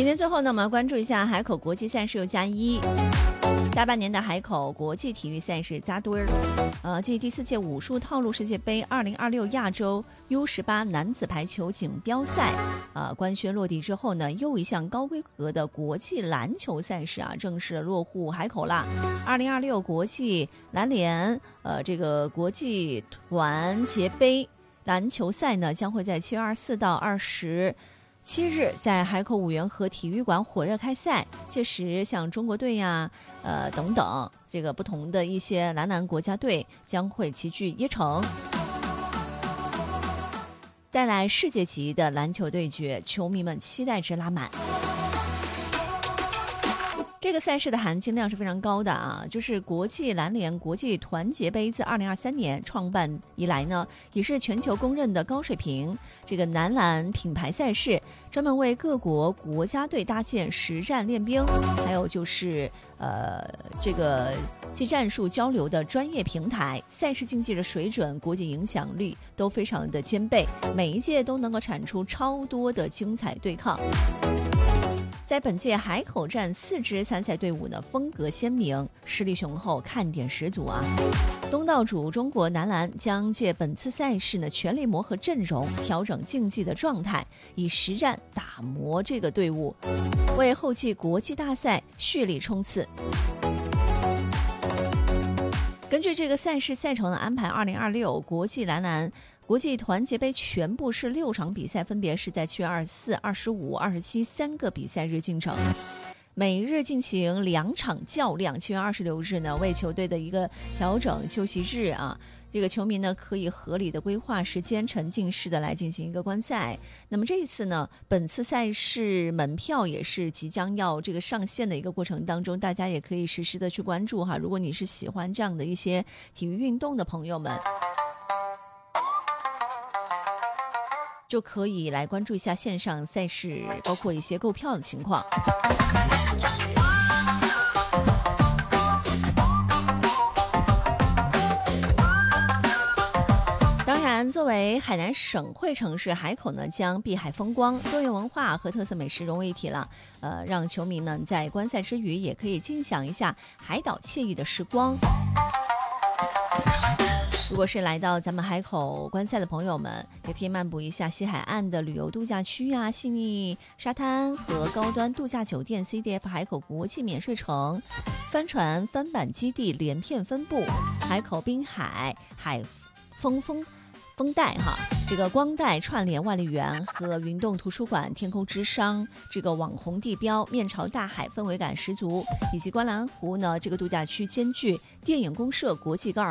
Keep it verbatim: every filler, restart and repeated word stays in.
今天最后呢，我们关注一下海口国际赛事又加一。下半年的海口国际体育赛事扎堆儿，呃，继第四届武术套路世界杯二零二六亚洲 U 十八 男子排球锦标赛，呃，官宣落地之后呢，又一项高规格的国际篮球赛事啊，正式落户海口啦。二零二六国际篮联，呃，这个国际团结杯篮球赛呢，将会在七月二十四到二十。七日在海口五缘河体育馆火热开赛，届时像中国队呀、呃等等，这个不同的一些男篮国家队将会齐聚椰城，带来世界级的篮球对决，球迷们期待值拉满。这个赛事的含金量是非常高的啊！就是国际篮联国际团结杯自二零二三年创办以来呢，也是全球公认的高水平这个男篮品牌赛事，专门为各国国家队搭建实战练兵，还有就是呃这个技战术交流的专业平台，赛事竞技的水准、国际影响力都非常的兼备，每一届都能够产出超多的精彩对抗。在本届海口站四支参赛队伍呢，风格鲜明，实力雄厚，看点十足啊！东道主中国男篮将借本次赛事呢，全力磨合阵容，调整竞技的状态，以实战打磨这个队伍，为后期国际大赛蓄力冲刺。根据这个赛事赛程的安排，二零二六国际男篮国际团结杯全部是六场比赛，分别是在七月二十四、二十五、二十七三个比赛日进程，每日进行两场较量。七月二十六日呢，为球队的一个调整休息日啊，这个球迷呢可以合理的规划时间，沉浸式的来进行一个观赛。那么这一次呢，本次赛事门票也是即将要这个上线的一个过程当中，大家也可以实时的去关注哈。如果你是喜欢这样的一些体育运动的朋友们，就可以来关注一下线上赛事，包括一些购票的情况。当然，作为海南省会城市，海口呢将碧海风光、多元文化和特色美食融为一体了。呃，让球迷们在观赛之余，也可以尽享一下海岛惬意的时光。如果是来到咱们海口观赛的朋友们，也可以漫步一下西海岸的旅游度假区啊，细腻沙滩和高端度假酒店 C D F 海口国际免税城，帆船帆板基地连片分布，海口滨海海风风风带哈，这个光带串联万丽园和云洞图书馆、天空之商这个网红地标，面朝大海，氛围感十足，以及观澜湖呢这个度假区兼具电影公社、国际高尔